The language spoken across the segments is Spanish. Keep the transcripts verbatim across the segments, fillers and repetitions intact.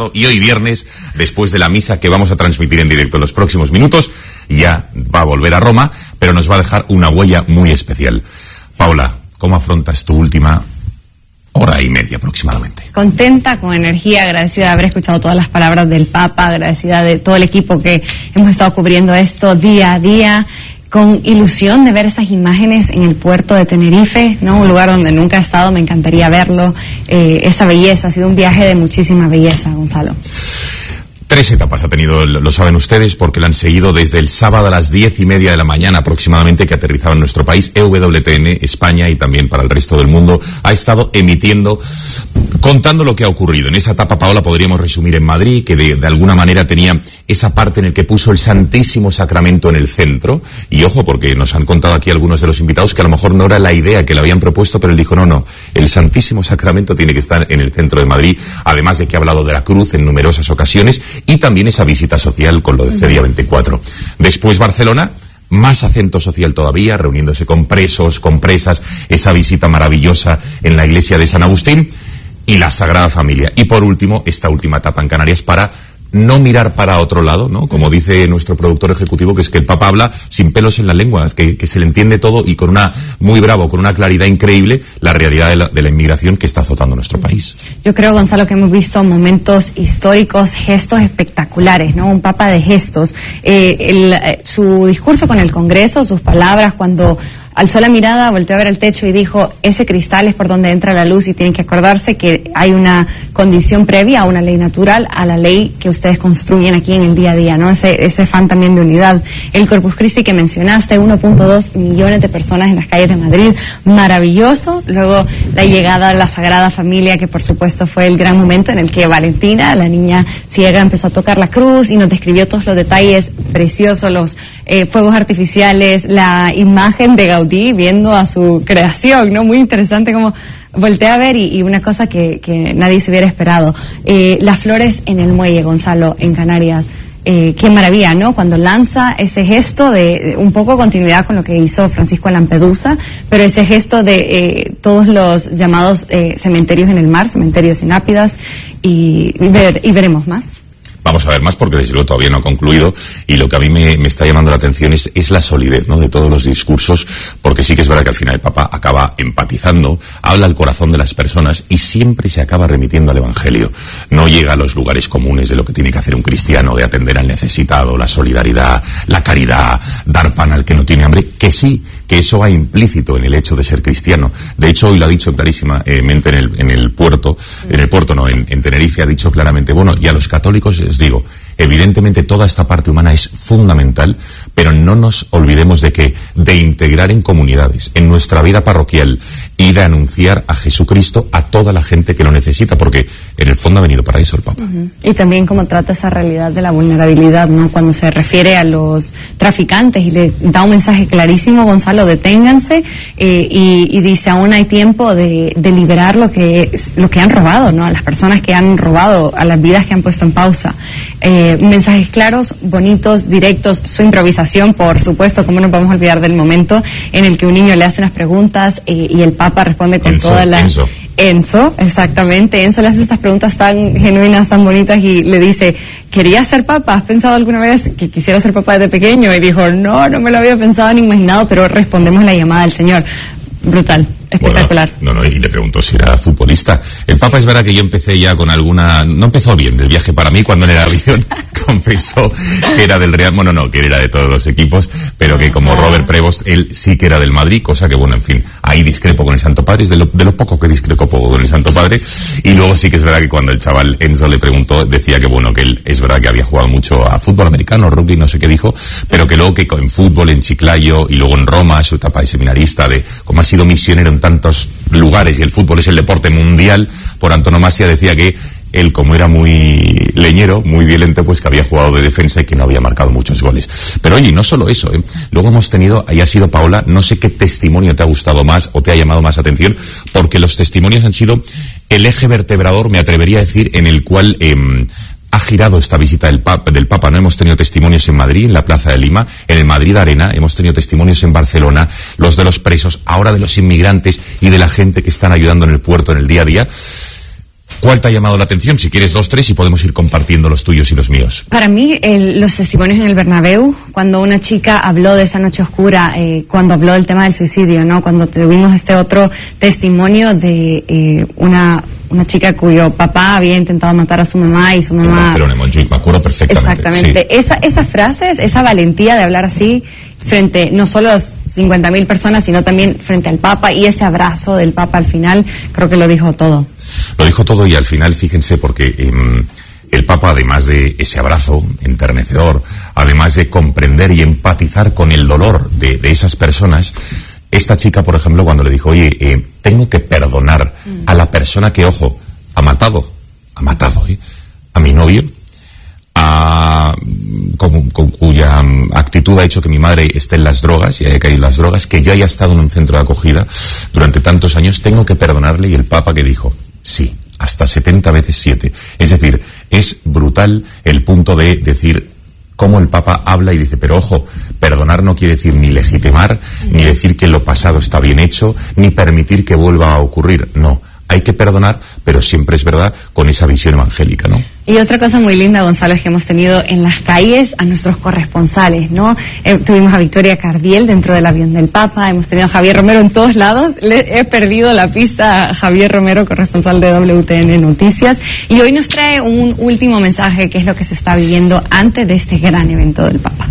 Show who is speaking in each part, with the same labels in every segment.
Speaker 1: sábado y hoy viernes, después de la misa que vamos a transmitir en directo en los próximos minutos. Ya va a volver a Roma, pero nos va a dejar una huella muy especial. Paula, ¿cómo afrontas tu última hora y media aproximadamente?
Speaker 2: Contenta, con energía, agradecida de haber escuchado todas las palabras del Papa, agradecida de todo el equipo que hemos estado cubriendo esto día a día, con ilusión de ver esas imágenes en el puerto de Tenerife, ¿no? Un lugar donde nunca he estado, me encantaría verlo, eh, esa belleza, ha sido un viaje de muchísima belleza, Gonzalo.
Speaker 1: Tres etapas ha tenido, lo saben ustedes, porque lo han seguido desde el sábado a las diez y media de la mañana aproximadamente, que aterrizaba en nuestro país. E W T N España, y también para el resto del mundo, ha estado emitiendo, contando lo que ha ocurrido. En esa etapa, Paola, podríamos resumir en Madrid, que de, de alguna manera tenía esa parte en la que puso el Santísimo Sacramento en el centro. Y ojo, porque nos han contado aquí algunos de los invitados que a lo mejor no era la idea que le habían propuesto, pero él dijo, no, no, el Santísimo Sacramento tiene que estar en el centro de Madrid, además de que ha hablado de la cruz en numerosas ocasiones, y también esa visita social con lo de C Día veinticuatro. Después Barcelona, más acento social todavía, reuniéndose con presos, con presas, esa visita maravillosa en la iglesia de San Agustín y la Sagrada Familia. Y por último, esta última etapa en Canarias para no mirar para otro lado, ¿no? Como dice nuestro productor ejecutivo, que es que el Papa habla sin pelos en la lengua, es que, que se le entiende todo y con una, muy bravo, con una claridad increíble, la realidad de la, de la inmigración que está azotando nuestro país.
Speaker 2: Yo creo, Gonzalo, que hemos visto momentos históricos, gestos espectaculares, ¿no? Un Papa de gestos. Eh, el, eh, su discurso con el Congreso, sus palabras cuando alzó la mirada, volteó a ver el techo y dijo, ese cristal es por donde entra la luz y tienen que acordarse que hay una condición previa a una ley natural, a la ley que ustedes construyen aquí en el día a día, ¿no? Ese, ese afán también de unidad. El Corpus Christi que mencionaste, uno punto dos millones de personas en las calles de Madrid, maravilloso. Luego la llegada a la Sagrada Familia, que por supuesto fue el gran momento en el que Valentina, la niña ciega, empezó a tocar la cruz y nos describió todos los detalles preciosos, los eh, fuegos artificiales, la imagen de Gaudí viendo a su creación, ¿no? Muy interesante como volteé a ver y, y una cosa que, que nadie se hubiera esperado. Eh, las flores en el muelle, Gonzalo, en Canarias. Eh, qué maravilla, ¿no? Cuando lanza ese gesto de, de un poco continuidad con lo que hizo Francisco en Lampedusa, pero ese gesto de eh, todos los llamados eh, cementerios en el mar, cementerios sin lápidas, y, y, ver, y veremos más.
Speaker 1: Vamos a ver más porque desde luego todavía no ha concluido, y lo que a mí me, me está llamando la atención es, es la solidez, ¿no?, de todos los discursos, porque sí que es verdad que al final el Papa acaba empatizando, habla al corazón de las personas y siempre se acaba remitiendo al Evangelio. No llega a los lugares comunes de lo que tiene que hacer un cristiano, de atender al necesitado, la solidaridad, la caridad, dar pan al que no tiene hambre, que sí, que eso va implícito en el hecho de ser cristiano. De hecho, hoy lo ha dicho clarísimamente en el, en el puerto, en el puerto no, en, en Tenerife, ha dicho claramente, bueno, y a los católicos les digo, evidentemente toda esta parte humana es fundamental, pero no nos olvidemos de que de integrar en comunidades, en nuestra vida parroquial, y de anunciar a Jesucristo a toda la gente que lo necesita, porque en el fondo ha venido para eso el Papa.
Speaker 2: Uh-huh. Y también cómo trata esa realidad de la vulnerabilidad, ¿no? Cuando se refiere a los traficantes y les da un mensaje clarísimo, Gonzalo, deténganse, eh, y, y dice, aún hay tiempo de, de liberar lo que, lo que han robado, ¿no? A las personas que han robado, a las vidas que han puesto en pausa. Eh, mensajes claros, bonitos, directos, su improvisación, por supuesto, cómo nos vamos a olvidar del momento en el que un niño le hace unas preguntas eh, y el Papa responde con
Speaker 1: Enzo,
Speaker 2: toda la...
Speaker 1: Enzo.
Speaker 2: Enzo, exactamente. Enzo le hace estas preguntas tan genuinas, tan bonitas, y le dice, ¿querías ser papa? ¿Has pensado alguna vez que quisiera ser papa desde pequeño? Y dijo, no, no me lo había pensado ni imaginado, pero respondemos la llamada del Señor. Brutal. Espectacular.
Speaker 1: Bueno, no, no, y le preguntó si era futbolista. El Papa, es verdad que yo empecé ya con alguna... No empezó bien el viaje para mí cuando en el avión confesó que era del Real... Bueno, no, que era de todos los equipos, pero que como Robert Prevost, él sí que era del Madrid, cosa que, bueno, en fin, ahí discrepo con el Santo Padre, es de lo, de lo poco que discrepo poco con el Santo Padre. Y luego sí que es verdad que cuando el chaval Enzo le preguntó, decía que, bueno, que él es verdad que había jugado mucho a fútbol americano, rugby, no sé qué dijo, pero que luego que en fútbol, en Chiclayo y luego en Roma, su etapa de seminarista, de cómo ha sido misionero en tantos lugares, y el fútbol es el deporte mundial por antonomasia, decía que él, como era muy leñero, muy violento, pues que había jugado de defensa y que no había marcado muchos goles. Pero oye, no solo eso, ¿eh? Luego hemos tenido, ahí ha sido Paola, no sé qué testimonio te ha gustado más o te ha llamado más atención, porque los testimonios han sido el eje vertebrador, me atrevería a decir, en el cual eh, ha girado esta visita del Papa, del Papa. No hemos tenido testimonios en Madrid, en la Plaza de Lima, en el Madrid Arena, hemos tenido testimonios en Barcelona, los de los presos, ahora de los inmigrantes y de la gente que están ayudando en el puerto en el día a día. ¿Cuál te ha llamado la atención? Si quieres dos, tres y podemos ir compartiendo los tuyos y los míos.
Speaker 2: Para mí, el, los testimonios en el Bernabéu, cuando una chica habló de esa noche oscura, eh, cuando habló del tema del suicidio, ¿no? Cuando tuvimos este otro testimonio de eh, una una chica cuyo papá había intentado matar a su mamá y su mamá...
Speaker 1: En Barcelona, en Montjuïc, me acuerdo perfectamente.
Speaker 2: Exactamente. Sí. Esa, esas frases, esa valentía de hablar así frente no solo a las cincuenta mil personas, sino también frente al Papa, y ese abrazo del Papa al final, creo que lo dijo todo.
Speaker 1: Lo dijo todo, y al final, fíjense, porque eh, el Papa, además de ese abrazo enternecedor, además de comprender y empatizar con el dolor de, de esas personas, esta chica, por ejemplo, cuando le dijo, oye, eh, tengo que perdonar a la persona que, ojo, ha matado, ha matado, ¿eh? a mi novio, a, con, con, cuya um, actitud ha hecho que mi madre esté en las drogas y haya caído en las drogas, que yo haya estado en un centro de acogida durante tantos años, tengo que perdonarle. Y el Papa que dijo, sí, hasta setenta veces siete. Es decir, es brutal el punto de decir cómo el Papa habla y dice, pero ojo, perdonar no quiere decir ni legitimar, ni decir que lo pasado está bien hecho, ni permitir que vuelva a ocurrir. No, hay que perdonar, pero siempre es verdad con esa visión evangélica, ¿no?
Speaker 2: Y otra cosa muy linda, Gonzalo, es que hemos tenido en las calles a nuestros corresponsales, ¿no? Eh, tuvimos a Victoria Cardiel dentro del avión del Papa, hemos tenido a Javier Romero en todos lados. Le he perdido la pista a Javier Romero, corresponsal de W T N Noticias, y hoy nos trae un último mensaje, que es lo que se está viviendo antes de este gran evento del Papa.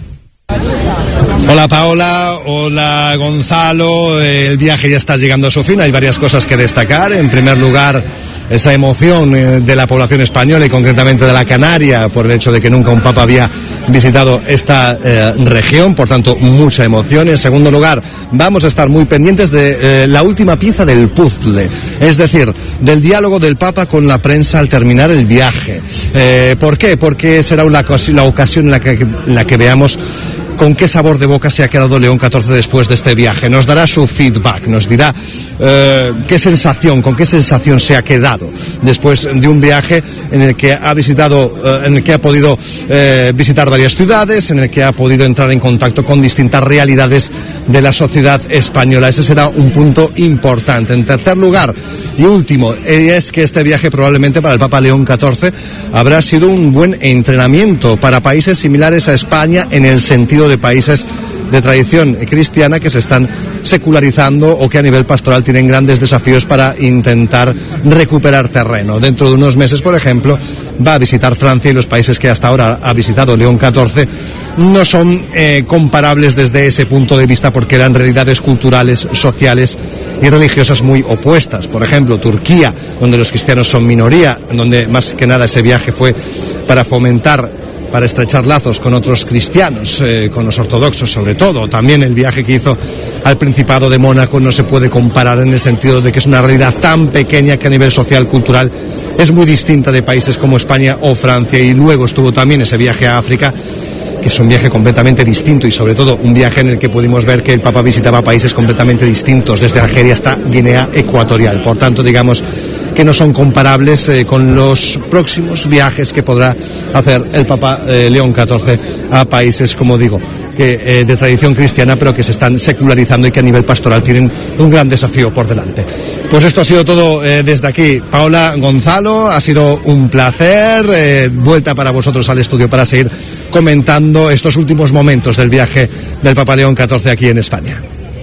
Speaker 3: Hola Paola, hola Gonzalo, el viaje ya está llegando a su fin, hay varias cosas que destacar. En primer lugar, esa emoción de la población española y concretamente de la Canaria por el hecho de que nunca un papa había visitado esta eh, región, por tanto mucha emoción. En segundo lugar, vamos a estar muy pendientes de eh, la última pieza del puzzle, es decir, del diálogo del Papa con la prensa al terminar el viaje. Eh, ¿Por qué? Porque será una, la ocasión en la que, en la que veamos con qué sabor de boca se ha quedado León catorce después de este viaje. Nos dará su feedback, nos dirá eh, qué sensación, con qué sensación se ha quedado después de un viaje en el que ha visitado, eh, en el que ha podido eh, visitar varias ciudades, en el que ha podido entrar en contacto con distintas realidades de la sociedad española. Ese será un punto importante. En tercer lugar y último, es que este viaje probablemente para el Papa León catorce habrá sido un buen entrenamiento para países similares a España, en el sentido de países de tradición cristiana que se están secularizando o que a nivel pastoral tienen grandes desafíos para intentar recuperar terreno. Dentro de unos meses, por ejemplo, va a visitar Francia, y los países que hasta ahora ha visitado León catorce no son eh, comparables desde ese punto de vista, porque eran realidades culturales, sociales y religiosas muy opuestas. Por ejemplo, Turquía, donde los cristianos son minoría, donde más que nada ese viaje fue para fomentar, para estrechar lazos con otros cristianos, eh, con los ortodoxos sobre todo. También el viaje que hizo al Principado de Mónaco no se puede comparar, en el sentido de que es una realidad tan pequeña que a nivel social, cultural, es muy distinta de países como España o Francia. Y luego estuvo también ese viaje a África, que es un viaje completamente distinto, y sobre todo un viaje en el que pudimos ver que el Papa visitaba países completamente distintos, desde Argelia hasta Guinea Ecuatorial. Por tanto, digamos que no son comparables eh, con los próximos viajes que podrá hacer el Papa eh, León catorce a países, como digo, que eh, de tradición cristiana, pero que se están secularizando y que a nivel pastoral tienen un gran desafío por delante. Pues esto ha sido todo eh, desde aquí. Paola, Gonzalo, ha sido un placer. Eh, vuelta para vosotros al estudio para seguir comentando estos últimos momentos del viaje del Papa León catorce aquí en España.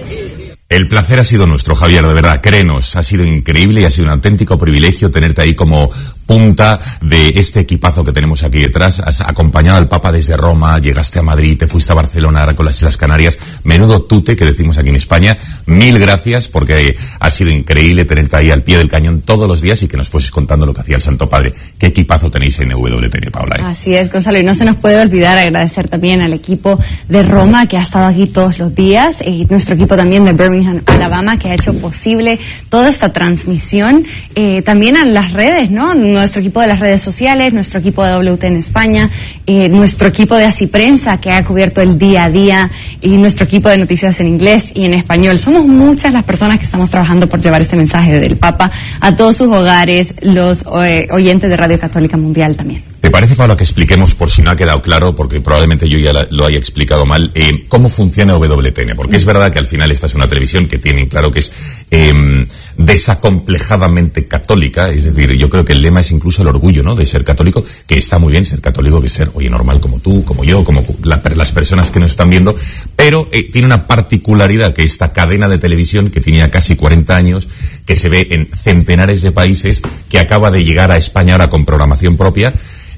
Speaker 1: El placer ha sido nuestro, Javier, de verdad, créenos, ha sido increíble y ha sido un auténtico privilegio tenerte ahí como punta de este equipazo que tenemos aquí detrás. Has acompañado al Papa desde Roma, llegaste a Madrid, te fuiste a Barcelona, ahora con las Islas Canarias. Menudo tute, que decimos aquí en España. Mil gracias, porque ha sido increíble tenerte ahí al pie del cañón todos los días y que nos fueses contando lo que hacía el Santo Padre. Qué equipazo tenéis en W T N, Paula, ¿eh?
Speaker 2: Así es, Gonzalo, y no se nos puede olvidar agradecer también al equipo de Roma, que ha estado aquí todos los días, y nuestro equipo también de Birmingham, Alabama, que ha hecho posible toda esta transmisión. Eh, también a las redes, ¿no? Nuestro equipo de las redes sociales, nuestro equipo de W T N España, eh, nuestro equipo de Así Prensa, que ha cubierto el día a día, y nuestro equipo de noticias en inglés y en español. Somos muchas las personas que estamos trabajando por llevar este mensaje del Papa a todos sus hogares, los eh, oyentes de Radio Católica Mundial también.
Speaker 1: ¿Te parece, Pablo, que expliquemos, por si no ha quedado claro, porque probablemente yo ya la, lo haya explicado mal, eh, cómo funciona W T N? Porque es verdad que al final esta es una televisión que tiene claro que es eh, desacomplejadamente católica, es decir, yo creo que el lema es incluso el orgullo, ¿no?, de ser católico, que está muy bien ser católico, que ser, oye, normal como tú, como yo, como la, las personas que nos están viendo, pero eh, tiene una particularidad, que esta cadena de televisión, que tenía casi cuarenta años, que se ve en centenares de países, que acaba de llegar a España ahora con programación propia,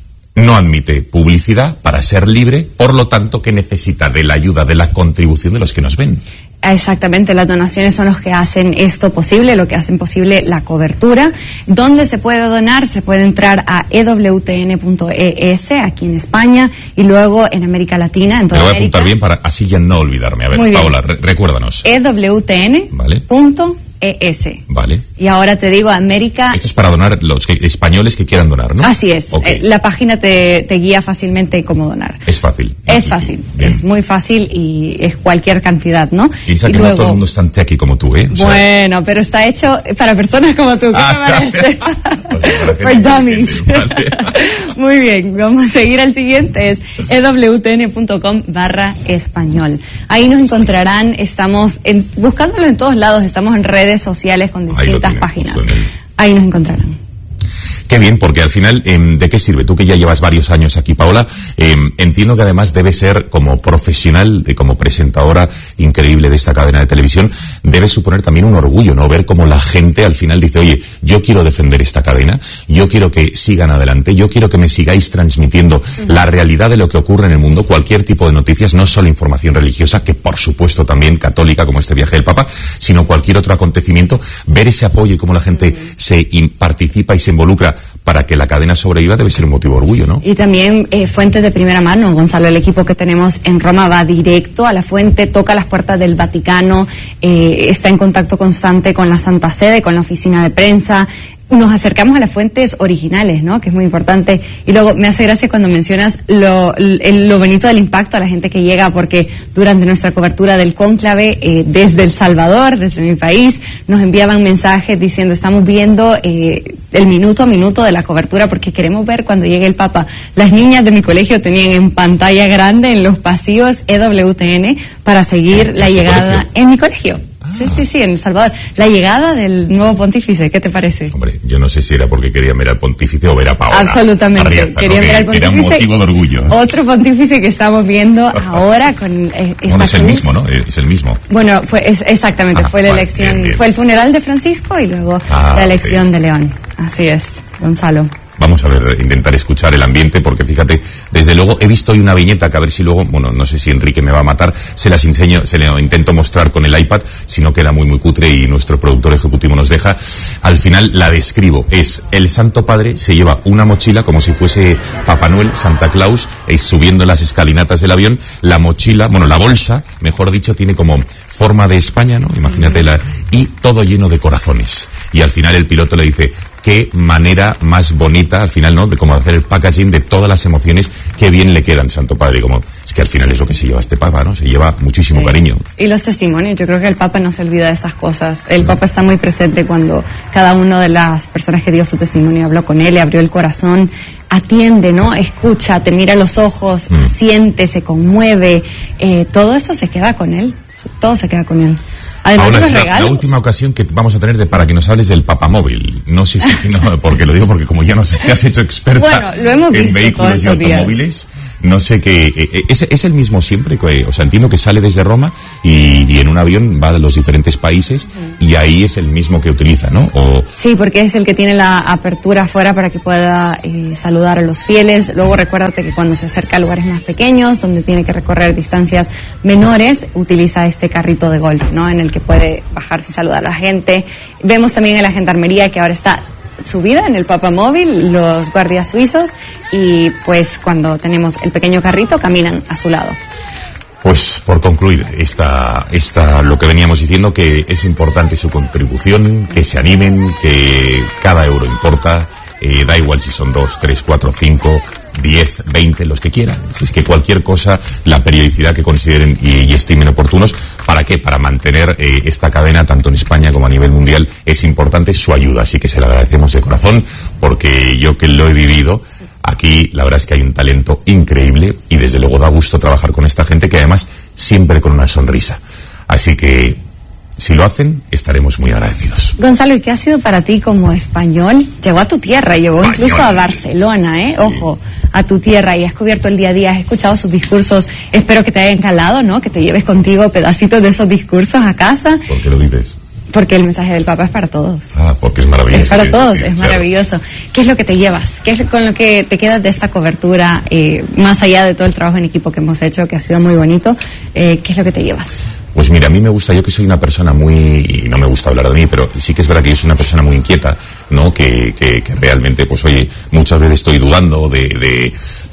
Speaker 1: no admite publicidad para ser libre, por lo tanto que necesita de la ayuda, de la contribución de los que nos ven.
Speaker 2: Exactamente, las donaciones son los que hacen esto posible, lo que hacen posible la cobertura. ¿Dónde se puede donar? Se puede entrar a e w t n punto e s aquí en España y luego en América Latina, en toda
Speaker 1: Me lo voy a
Speaker 2: América.
Speaker 1: apuntar bien para así ya no olvidarme. A ver,
Speaker 2: Muy bien.
Speaker 1: Paola, re recuérdanos.
Speaker 2: e w t n punto e s.
Speaker 1: Vale.
Speaker 2: Y ahora te digo, América...
Speaker 1: Esto es para donar los que, españoles que quieran donar, ¿no?
Speaker 2: Así es.
Speaker 1: Okay.
Speaker 2: Eh, la página te, te guía fácilmente cómo donar.
Speaker 1: Es fácil.
Speaker 2: Es fácil. Bien. Es muy fácil y es cualquier cantidad, ¿no?
Speaker 1: Piensa
Speaker 2: y
Speaker 1: que
Speaker 2: luego...
Speaker 1: no todo el mundo es tan techy como tú, ¿eh? O sea...
Speaker 2: Bueno, pero está hecho para personas como tú. ¿Qué
Speaker 1: ah,
Speaker 2: te parece?
Speaker 1: O sea,
Speaker 2: For dummies. Vale. Muy bien. Vamos a seguir al siguiente. Es e w t n punto com barra español. Ahí nos encontrarán. Estamos en, buscándolo en todos lados. Estamos en redes sociales con distintas páginas. Ahí nos encontrarán.
Speaker 1: Qué bien, porque al final, eh, ¿de qué sirve? Tú que ya llevas varios años aquí, Paola, eh, entiendo que además debe ser, como profesional, de, como presentadora increíble de esta cadena de televisión, debe suponer también un orgullo, ¿no? Ver cómo la gente al final dice, oye, yo quiero defender esta cadena, yo quiero que sigan adelante, yo quiero que me sigáis transmitiendo uh-huh. la realidad de lo que ocurre en el mundo, cualquier tipo de noticias, no solo información religiosa, que por supuesto también católica, como este viaje del Papa, sino cualquier otro acontecimiento, ver ese apoyo y cómo la gente uh-huh. se in, participa y se involucra para que la cadena sobreviva debe ser un motivo de orgullo, ¿no?
Speaker 2: Y también eh, fuentes de primera mano, Gonzalo. El equipo que tenemos en Roma va directo a la fuente, toca las puertas del Vaticano, eh, está en contacto constante con la Santa Sede, con la oficina de prensa. Nos acercamos a las fuentes originales, ¿no? Que es muy importante. Y luego me hace gracia cuando mencionas lo, lo bonito del impacto a la gente que llega, porque durante nuestra cobertura del cónclave, eh, desde El Salvador, desde mi país, nos enviaban mensajes diciendo, estamos viendo eh, el minuto a minuto de la cobertura porque queremos ver cuando llegue el Papa. Las niñas de mi colegio tenían en pantalla grande en los pasillos E W T N para seguir la llegada colegio? en mi colegio. Sí, sí, sí, en El Salvador. La llegada del nuevo pontífice, ¿qué te parece?
Speaker 1: Hombre, yo no sé si era porque querían ver al pontífice o ver a Paola.
Speaker 2: Absolutamente.
Speaker 1: Arriaza,
Speaker 2: querían
Speaker 1: ¿no?
Speaker 2: ver al
Speaker 1: pontífice.
Speaker 2: Era un
Speaker 1: motivo de orgullo.
Speaker 2: Otro pontífice que estamos viendo ahora con eh, esta
Speaker 1: Bueno, es el
Speaker 2: cruz.
Speaker 1: mismo, ¿no? Es el mismo.
Speaker 2: Bueno, fue es, exactamente,
Speaker 1: ah,
Speaker 2: fue la
Speaker 1: vale,
Speaker 2: elección,
Speaker 1: bien, bien.
Speaker 2: fue el funeral de Francisco y luego
Speaker 1: ah,
Speaker 2: la elección
Speaker 1: okay.
Speaker 2: de León. Así es, Gonzalo.
Speaker 1: Vamos a ver, intentar escuchar el ambiente, porque fíjate, desde luego he visto hoy una viñeta que a ver si luego, bueno, no sé si Enrique me va a matar, se las enseño, se le intento mostrar con el iPad, si no queda muy muy cutre y nuestro productor ejecutivo nos deja. Al final la describo, es el Santo Padre se lleva una mochila como si fuese Papá Noel, Santa Claus, es subiendo las escalinatas del avión, la mochila, bueno, la bolsa, mejor dicho, tiene como forma de España, ¿no? Imagínate la, y todo lleno de corazones. Y al final el piloto le dice, qué manera más bonita, al final, ¿no?, de cómo hacer el packaging de todas las emociones que bien le quedan, Santo Padre. Como, es que al final es lo que se lleva este Papa, ¿no? Se lleva muchísimo sí. cariño.
Speaker 2: Y los testimonios, yo creo que el Papa no se olvida de estas cosas. El Papa está muy presente cuando cada una de las personas que dio su testimonio habló con él, le abrió el corazón, atiende, ¿no? Escucha, te mira a los ojos, mm. siente, se conmueve, eh, todo eso se queda con él, todo se queda con él. Además,
Speaker 1: Paola,
Speaker 2: los
Speaker 1: es la,
Speaker 2: regalos.
Speaker 1: la última ocasión que vamos a tener de, para que nos hables del papamóvil. No sé si, no, porque lo digo porque como ya nos te has hecho experta
Speaker 2: bueno, lo hemos
Speaker 1: en
Speaker 2: visto
Speaker 1: vehículos y automóviles, días. No sé qué, eh, ¿es, es el mismo siempre? Que, o sea, entiendo que sale desde Roma y, y en un avión va a los diferentes países mm. y ahí es el mismo que utiliza, ¿no? O...
Speaker 2: Sí, porque es el que tiene la apertura afuera para que pueda eh, saludar a los fieles. Luego recuérdate que cuando se acerca a lugares más pequeños, donde tiene que recorrer distancias menores, utiliza este carrito de golf, ¿no? En el que puede bajarse y saludar a la gente. Vemos también en la gendarmería que ahora está subida en el papamóvil, los guardias suizos, y pues cuando tenemos el pequeño carrito caminan a su lado.
Speaker 1: Pues por concluir, esta, esta, lo que veníamos diciendo, que es importante su contribución, que se animen, que cada euro importa, eh, da igual si son dos, tres, cuatro, cinco, diez, veinte, los que quieran. Si es que cualquier cosa, la periodicidad que consideren y, y estimen oportunos, ¿para qué? Para mantener eh, esta cadena, tanto en España como a nivel mundial, es importante su ayuda. Así que se la agradecemos de corazón, porque yo que lo he vivido, aquí la verdad es que hay un talento increíble y desde luego da gusto trabajar con esta gente que además siempre con una sonrisa. Así que Si lo hacen, estaremos muy agradecidos.
Speaker 2: Gonzalo, ¿y qué ha sido para ti como español? Llegó a tu tierra, llegó
Speaker 1: Español.
Speaker 2: Incluso a Barcelona, ¿eh? Ojo, a tu tierra, y has cubierto el día a día, has escuchado sus discursos. Espero que te hayan calado, ¿no? Que te lleves contigo pedacitos de esos discursos a casa.
Speaker 1: ¿Por qué lo dices?
Speaker 2: Porque el mensaje del Papa es para todos.
Speaker 1: Ah, porque es maravilloso.
Speaker 2: Es para
Speaker 1: sí,
Speaker 2: todos,
Speaker 1: sí,
Speaker 2: es
Speaker 1: claro.
Speaker 2: maravilloso. ¿Qué es lo que te llevas? ¿Qué es con lo que te quedas de esta cobertura, eh, más allá de todo el trabajo en equipo que hemos hecho, que ha sido muy bonito? Eh, ¿Qué es lo que te llevas?
Speaker 1: Pues mira, a mí me gusta, yo que soy una persona muy, y no me gusta hablar de mí, pero sí que es verdad que yo soy una persona muy inquieta, ¿no? Que, que, que realmente, pues oye, muchas veces estoy dudando de, de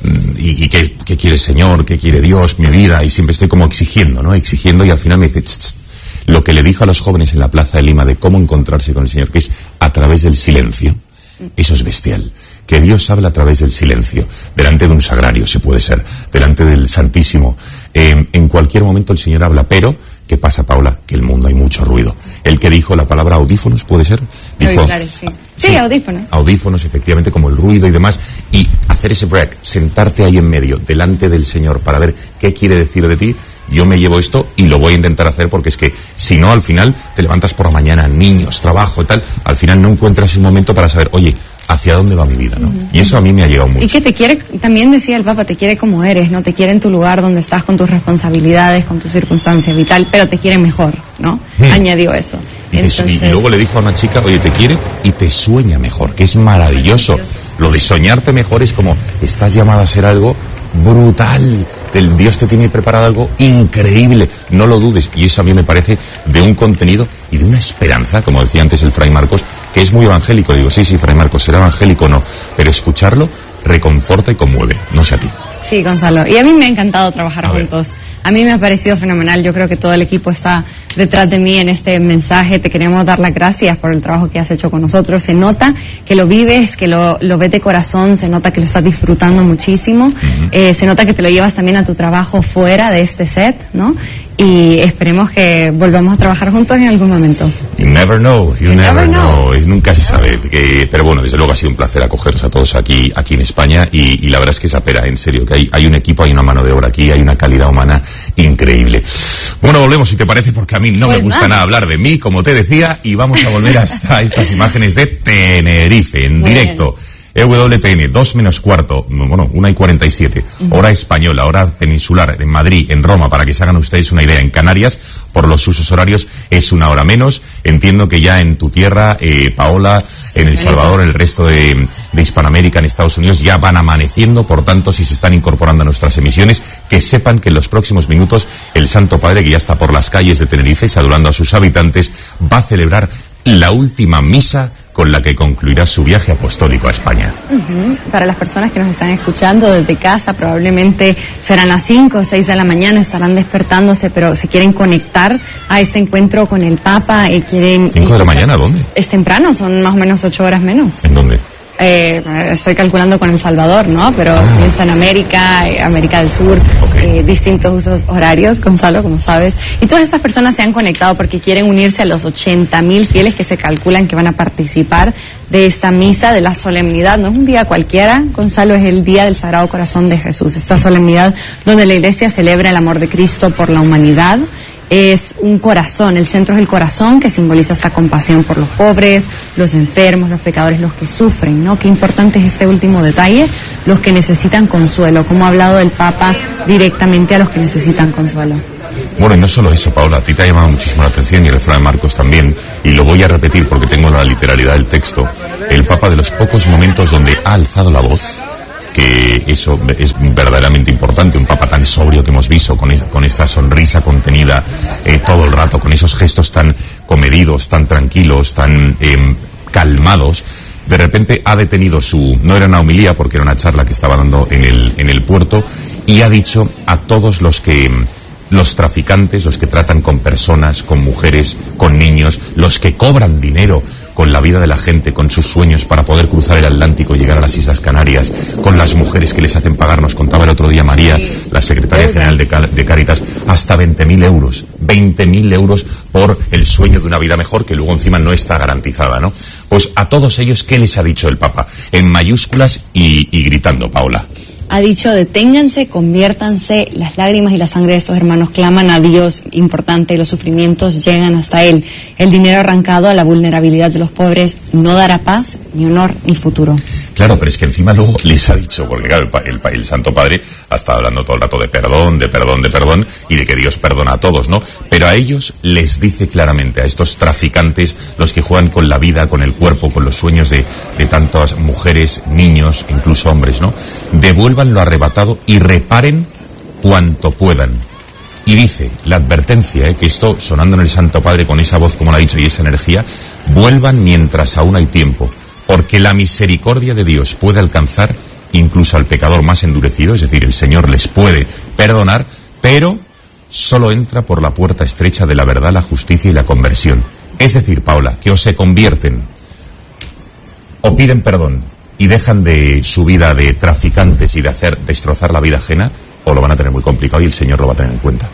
Speaker 1: y, y qué, qué quiere el Señor, qué quiere Dios, mi vida, y siempre estoy como exigiendo, ¿no? Exigiendo, y al final me dice, tss, tss, lo que le dijo a los jóvenes en la Plaza de Lima de cómo encontrarse con el Señor, que es a través del silencio, eso es bestial. Que Dios habla a través del silencio, delante de un sagrario, si puede ser, delante del Santísimo. Eh, en cualquier momento el Señor habla, pero ¿qué pasa, Paula? Que el mundo hay mucho ruido. El que dijo la palabra audífonos, ¿puede ser? Dijo,
Speaker 2: claro, sí. Sí, sí, audífonos.
Speaker 1: Audífonos, efectivamente, como el ruido y demás. Y hacer ese break, sentarte ahí en medio, delante del Señor, para ver qué quiere decir de ti. Yo me llevo esto y lo voy a intentar hacer, porque es que si no, al final te levantas por la mañana, niños, trabajo y tal, al final no encuentras un momento para saber, oye, hacia dónde va mi vida, ¿no? Uh-huh. Y eso a mí me ha llegado mucho.
Speaker 2: Y que te quiere, también decía el Papa, te quiere como eres, ¿no? Te quiere en tu lugar donde estás, con tus responsabilidades, con tu circunstancia vital, pero te quiere mejor, ¿no? Hmm. Añadió eso.
Speaker 1: Y, te, Entonces... y luego le dijo a una chica, oye, te quiere y te sueña mejor, que es maravilloso. maravilloso. Lo de soñarte mejor es como, estás llamada a ser algo brutal. El Dios te tiene preparado algo increíble, no lo dudes. Y eso a mí me parece de un contenido y de una esperanza, como decía antes el Fray Marcos, que es muy evangélico. Le digo, sí, sí, Fray Marcos, será evangélico o no, pero escucharlo reconforta y conmueve, no sé a ti.
Speaker 2: Sí, Gonzalo, y a mí me ha encantado trabajar a juntos. Ver. A mí me ha parecido fenomenal, yo creo que todo el equipo está detrás de mí en este mensaje. Te queremos dar las gracias por el trabajo que has hecho con nosotros. Se nota que lo vives, que lo, lo ves de corazón, se nota que lo estás disfrutando muchísimo, uh-huh. eh, se nota que te lo llevas también a tu trabajo fuera de este set, ¿no? Y esperemos que volvamos a trabajar juntos en algún momento.
Speaker 1: You never know, you, you never, never know. know. Nunca se sabe. Que, pero bueno, desde luego ha sido un placer acogeros a todos aquí aquí en España y, y la verdad es que esa pera, en serio, que hay, hay un equipo, hay una mano de obra aquí, hay una calidad humana increíble. Bueno, volvemos si te parece, porque a mí no pues me gusta más. nada hablar de mí, como te decía, y vamos a volver hasta estas imágenes de Tenerife, en Muy directo. Bien. E W T N, dos menos cuarto, bueno, una y cuarenta y siete, uh-huh. hora española, hora peninsular, en Madrid, en Roma, para que se hagan ustedes una idea. En Canarias, por los usos horarios, es una hora menos. Entiendo que ya en tu tierra, eh, Paola, en El Salvador, el resto de, de Hispanoamérica, en Estados Unidos, ya van amaneciendo. Por tanto, si se están incorporando a nuestras emisiones, que sepan que en los próximos minutos el Santo Padre, que ya está por las calles de Tenerife, saludando a sus habitantes, va a celebrar la última misa con la que concluirá su viaje apostólico a España.
Speaker 2: Uh-huh. Para las personas que nos están escuchando desde casa, probablemente serán las cinco o seis de la mañana, estarán despertándose, pero se quieren conectar a este encuentro con el Papa y quieren...
Speaker 1: ¿cinco de la mañana? ¿Dónde?
Speaker 2: Es temprano, son más o menos ocho horas menos.
Speaker 1: ¿En dónde?
Speaker 2: Eh, estoy calculando con El Salvador, ¿no? Pero ah. piensa en América, eh, América del Sur, okay. eh, distintos usos horarios, Gonzalo, como sabes. Y todas estas personas se han conectado porque quieren unirse a los ochenta mil fieles que se calculan que van a participar de esta misa, de la solemnidad. No es un día cualquiera, Gonzalo, es el Día del Sagrado Corazón de Jesús. Esta solemnidad donde la Iglesia celebra el amor de Cristo por la humanidad. Es un corazón, el centro es el corazón, que simboliza esta compasión por los pobres, los enfermos, los pecadores, los que sufren, ¿no? Qué importante es este último detalle, los que necesitan consuelo, como ha hablado el Papa directamente a los que necesitan consuelo.
Speaker 1: Bueno, y no solo eso, Paola, a ti te ha llamado muchísimo la atención y el Fray Marcos también, y lo voy a repetir porque tengo la literalidad del texto. El Papa, de los pocos momentos donde ha alzado la voz, que eso es verdaderamente importante, un Papa tan sobrio que hemos visto, con, es, con esta sonrisa contenida eh, todo el rato, con esos gestos tan comedidos, tan tranquilos, tan eh, calmados, de repente ha detenido su, no era una homilía porque era una charla que estaba dando en el, en el puerto, y ha dicho a todos los que, los traficantes, los que tratan con personas, con mujeres, con niños, los que cobran dinero con la vida de la gente, con sus sueños para poder cruzar el Atlántico y llegar a las Islas Canarias, con las mujeres que les hacen pagar, nos contaba el otro día María, sí. la secretaria general de, Cal- de Cáritas, hasta veinte mil euros, veinte mil euros por el sueño de una vida mejor que luego encima no está garantizada, ¿no? Pues a todos ellos, ¿qué les ha dicho el Papa? En mayúsculas y, y gritando, Paola.
Speaker 2: ha dicho: deténganse, conviértanse, las lágrimas y la sangre de estos hermanos claman a Dios, importante, los sufrimientos llegan hasta Él. El dinero arrancado a la vulnerabilidad de los pobres no dará paz, ni honor, ni futuro.
Speaker 1: Claro, pero es que encima luego les ha dicho, porque claro, el, el, el Santo Padre ha estado hablando todo el rato de perdón, de perdón, de perdón, y de que Dios perdona a todos, ¿no? Pero a ellos les dice claramente, a estos traficantes, los que juegan con la vida, con el cuerpo, con los sueños de, de tantas mujeres, niños, incluso hombres, ¿no? Devuelvan lo arrebatado y reparen cuanto puedan. Y dice, la advertencia, ¿eh? que esto, sonando en el Santo Padre con esa voz, como lo ha dicho, y esa energía, vuelvan mientras aún hay tiempo, porque la misericordia de Dios puede alcanzar incluso al pecador más endurecido, es decir, el Señor les puede perdonar, pero solo entra por la puerta estrecha de la verdad, la justicia y la conversión. Es decir, Paula, que o se convierten o piden perdón y dejan de su vida de traficantes y de hacer destrozar la vida ajena, o lo van a tener muy complicado y el Señor lo va a tener en cuenta.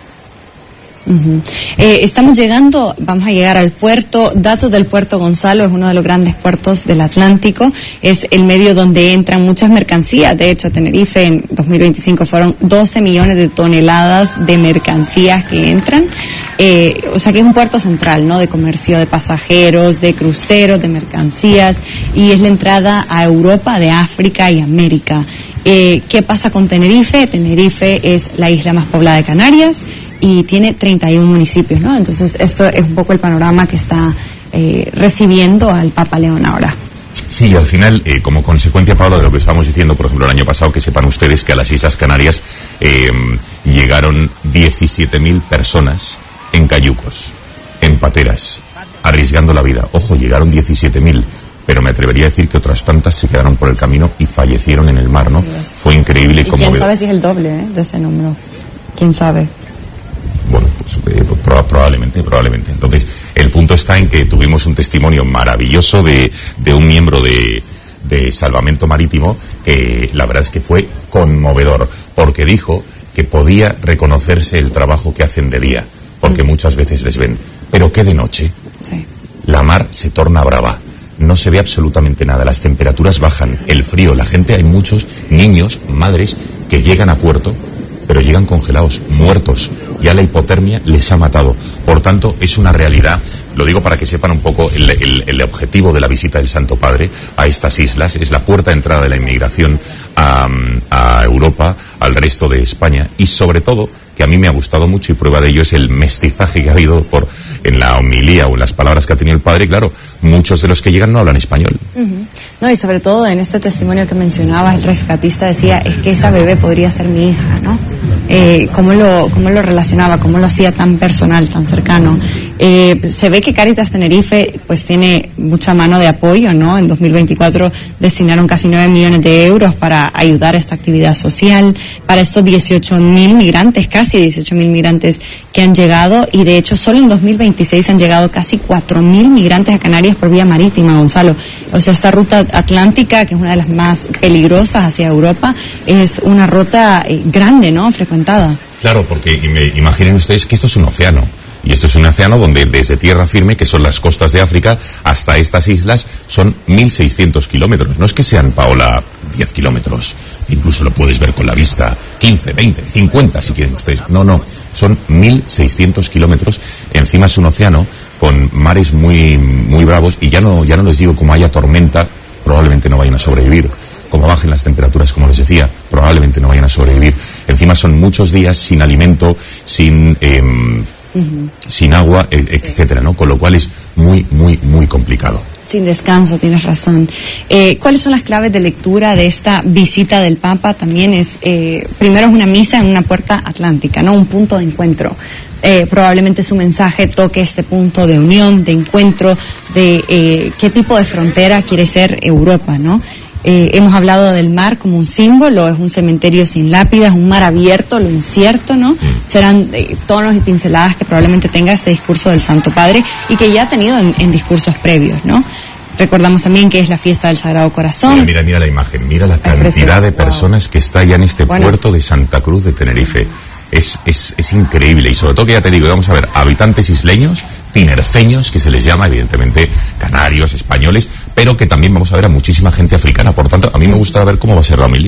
Speaker 2: Uh-huh. Eh, estamos llegando, vamos a llegar al puerto. Datos del puerto Gonzalo, es uno de los grandes puertos del Atlántico, es el medio donde entran muchas mercancías. De hecho, Tenerife en dos mil veinticinco fueron doce millones de toneladas de mercancías que entran, eh, o sea que es un puerto central, ¿no? De comercio de pasajeros, de cruceros, de mercancías, y es la entrada a Europa, de África y América. Eh, ¿qué pasa con Tenerife? Tenerife es la isla más poblada de Canarias y tiene treinta y uno municipios, ¿no? Entonces, esto es un poco el panorama que está eh, recibiendo al Papa León ahora.
Speaker 1: Sí, y al final, eh, como consecuencia, Pablo, de lo que estábamos diciendo, por ejemplo, el año pasado, que sepan ustedes que a las Islas Canarias eh, llegaron diecisiete mil personas en cayucos, en pateras, arriesgando la vida. Ojo, llegaron diecisiete mil, pero me atrevería a decir que otras tantas se quedaron por el camino y fallecieron en el mar, ¿no? Fue increíble y conmovedor.
Speaker 2: ¿Quién sabe si es el doble eh, de ese número? ¿Quién sabe?
Speaker 1: Bueno, pues, eh, pro, probablemente, probablemente. Entonces, el punto está en que tuvimos un testimonio maravilloso de, de un miembro de, de Salvamento Marítimo que la verdad es que fue conmovedor, porque dijo que podía reconocerse el trabajo que hacen de día, porque mm. muchas veces les ven, pero que de noche
Speaker 2: sí.
Speaker 1: La mar se torna brava. No se ve absolutamente nada, las temperaturas bajan, el frío, la gente, hay muchos niños, madres, que llegan a puerto, pero llegan congelados, muertos. Ya la hipotermia les ha matado. Por tanto, es una realidad. Lo digo para que sepan un poco el, el, el objetivo de la visita del Santo Padre a estas islas. Es la puerta de entrada de la inmigración a, a Europa, al resto de España. Y sobre todo, que a mí me ha gustado mucho y prueba de ello es el mestizaje que ha habido por en la homilía o en las palabras que ha tenido el Padre. Claro, muchos de los que llegan no hablan español.
Speaker 2: Uh-huh. No, y sobre todo en este testimonio que mencionabas, el rescatista decía, es que esa bebé podría ser mi hija, ¿no? Eh, cómo lo, cómo lo relacionaba, cómo lo hacía tan personal, tan cercano. Eh, se ve que Cáritas Tenerife pues tiene mucha mano de apoyo, ¿no? En dos mil veinticuatro destinaron casi nueve millones de euros para ayudar a esta actividad social, para estos dieciocho mil migrantes, casi dieciocho mil migrantes que han llegado, y de hecho solo en dos mil veintiséis han llegado casi cuatro mil migrantes a Canarias por vía marítima, Gonzalo. O sea, esta ruta atlántica, que es una de las más peligrosas hacia Europa, es una ruta eh, grande, ¿no? Frecuentada.
Speaker 1: Claro, porque imaginen ustedes que esto es un océano. Y esto es un océano donde desde tierra firme, que son las costas de África, hasta estas islas son mil seiscientos kilómetros. No es que sean, Paola, diez kilómetros. Incluso lo puedes ver con la vista, quince, veinte, cincuenta si quieren ustedes. No, no, son mil seiscientos kilómetros. Encima es un océano con mares muy, muy bravos, y ya no, ya no les digo como haya tormenta, probablemente no vayan a sobrevivir. Como bajen las temperaturas, como les decía, probablemente no vayan a sobrevivir. Encima son muchos días sin alimento, sin... Eh, Uh-huh. sin agua, etcétera, ¿no? Con lo cual es muy, muy, muy complicado.
Speaker 2: Sin descanso, tienes razón. Eh, ¿Cuáles son las claves de lectura de esta visita del Papa? También es, eh, primero es una misa en una puerta atlántica, ¿no? Un punto de encuentro. Eh, probablemente su mensaje toque este punto de unión, de encuentro, de eh, qué tipo de frontera quiere ser Europa, ¿no? Eh, hemos hablado del mar como un símbolo, es un cementerio sin lápidas, un mar abierto, lo incierto, ¿no? Serán eh, tonos y pinceladas que probablemente tenga este discurso del Santo Padre y que ya ha tenido en, en discursos previos, ¿no? Recordamos también que es la fiesta del Sagrado Corazón.
Speaker 1: Mira, mira, mira la imagen, mira la cantidad de personas wow. que está ya en este bueno. puerto de Santa Cruz de Tenerife. Es, es, es increíble, y sobre todo que ya te digo, vamos a ver, habitantes isleños, tinerfeños, que se les llama, evidentemente, canarios, españoles, pero que también vamos a ver a muchísima gente africana. Por tanto, a mí me gustaría ver cómo va a ser la homilía.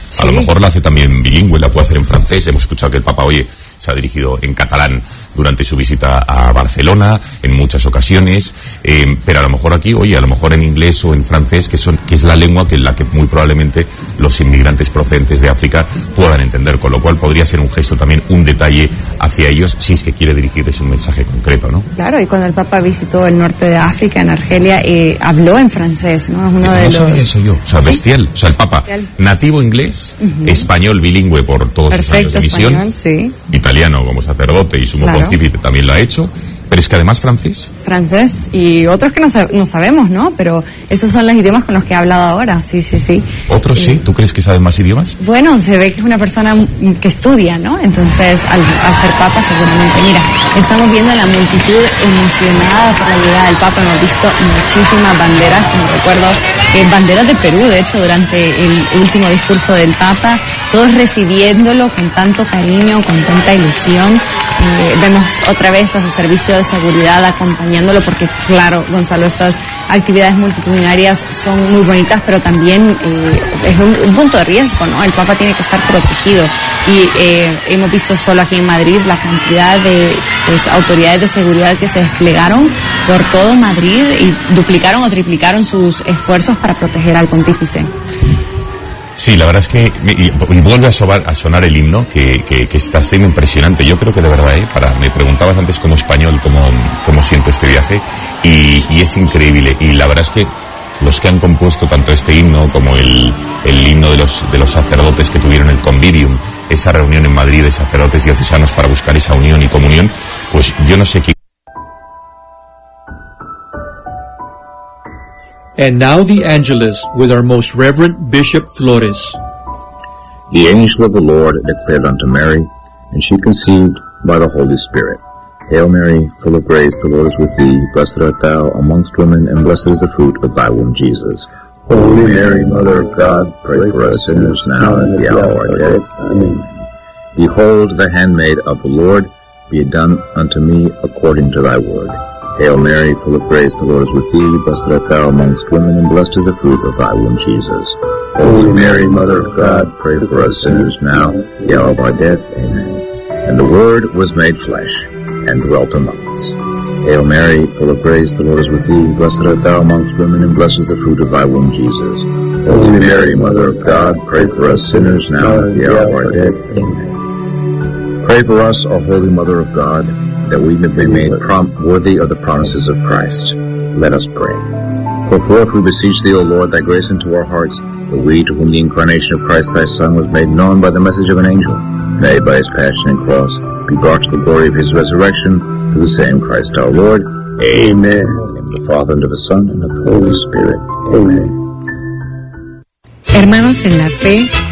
Speaker 1: Sí. A lo mejor la hace también bilingüe, la puede hacer en francés. Hemos escuchado que el Papa, oye, se ha dirigido en catalán durante su visita a Barcelona en muchas ocasiones, eh, pero a lo mejor aquí, oye, a lo mejor en inglés o en francés, que son que es la lengua que la que muy probablemente los inmigrantes procedentes de África puedan entender, con lo cual podría ser un gesto también, un detalle hacia ellos, si es que quiere dirigirles un mensaje concreto, ¿no?
Speaker 2: Claro, y cuando el Papa visitó el norte de África, en Argelia, eh, habló en francés, ¿no? Es uno
Speaker 1: no
Speaker 2: de
Speaker 1: no
Speaker 2: los...
Speaker 1: sabía eso yo, o sea,
Speaker 2: ¿Sí?
Speaker 1: bestial, o sea, el Papa,
Speaker 2: Bestial.
Speaker 1: Nativo inglés, uh-huh. Español bilingüe por todos
Speaker 2: Perfecto,
Speaker 1: sus años de misión,
Speaker 2: español, sí.
Speaker 1: Italiano como sacerdote y sumo
Speaker 2: Claro.
Speaker 1: pontífice también lo ha hecho, pero es que además francés.
Speaker 2: Francés y otros que no, sab- no sabemos, ¿no? Pero esos son los idiomas con los que he hablado ahora, sí, sí, sí.
Speaker 1: ¿Otros
Speaker 2: Eh,
Speaker 1: sí? ¿Tú crees que saben más idiomas?
Speaker 2: Bueno, se ve que es una persona mm, que estudia, ¿no? Entonces, al, al ser Papa, seguramente, mira, estamos viendo la multitud emocionada por la llegada del Papa. Hemos visto muchísimas banderas, como recuerdo, eh, banderas de Perú, de hecho, durante el último discurso del Papa, todos recibiéndolo con tanto cariño, con tanta ilusión. Eh, vemos otra vez a su servicio de seguridad acompañándolo, porque claro, Gonzalo, estas actividades multitudinarias son muy bonitas, pero también eh, es un, un punto de riesgo, ¿no? El Papa tiene que estar protegido y eh, hemos visto solo aquí en Madrid la cantidad de pues, autoridades de seguridad que se desplegaron por todo Madrid y duplicaron o triplicaron sus esfuerzos para proteger al pontífice.
Speaker 1: Sí, la verdad es que y, y vuelve a, sobar, a sonar el himno que, que, que está siendo impresionante. Yo creo que de verdad, ¿eh? Para, me preguntabas antes como español cómo, cómo siento este viaje y, y es increíble. Y la verdad es que los que han compuesto tanto este himno como el, el himno de los, de los sacerdotes que tuvieron el Convivium, esa reunión en Madrid de sacerdotes diocesanos para buscar esa unión y comunión, pues yo no sé qué.
Speaker 4: And now the Angelus with our most reverend Bishop Flores.
Speaker 5: The angel of the Lord declared unto Mary, and she conceived by the Holy Spirit. Hail Mary, full of grace, the Lord is with thee. Blessed art thou amongst women, and blessed is the fruit of thy womb, Jesus. Holy Mary, Mother of God, pray for us sinners now and at the hour of our death. Amen. Behold, the handmaid of the Lord, be it done unto me according to thy word. Hail Mary, full of grace, the Lord is with thee. Blessed art thou amongst women, and blessed is the fruit of thy womb, Jesus. Holy Mary, Mother of God, pray for us sinners now, at the hour of our death. Amen. And the Word was made flesh, and dwelt among us. Hail Mary, full of grace, the Lord is with thee. Blessed art thou amongst women, and blessed is the fruit of thy womb, Jesus. Holy Mary, Mother of God, pray for us sinners now, at the hour of our death. Amen. Pray for us, O Holy Mother of God, that we may be made prom- worthy of the promises of Christ. Let us pray. Pour forth, we beseech thee, O Lord, thy grace into our hearts, that we, to whom the incarnation of Christ thy Son was made known by the message of an angel, may by his passion and cross be brought to the glory of his resurrection, through the same Christ our Lord. Amen. In the name of the Father, and of the Son, and of the Holy Spirit. Amen.
Speaker 6: Hermanos en la fe,